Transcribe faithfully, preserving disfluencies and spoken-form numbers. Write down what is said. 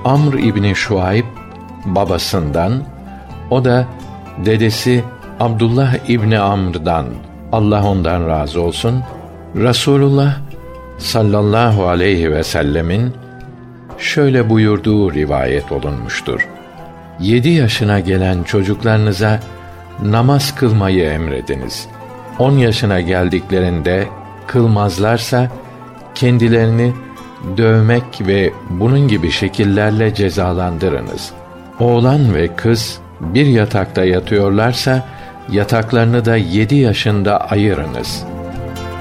Amr İbni Şuayb babasından, o da dedesi Abdullah İbni Amr'dan, Allah ondan razı olsun, Resulullah sallallahu aleyhi ve sellemin şöyle buyurduğu rivayet olunmuştur: Yedi yaşına gelen çocuklarınıza namaz kılmayı emrediniz. On yaşına geldiklerinde kılmazlarsa kendilerini dövmek ve bunun gibi şekillerle cezalandırınız. Oğlan ve kız bir yatakta yatıyorlarsa yataklarını da yedi yaşında ayırınız.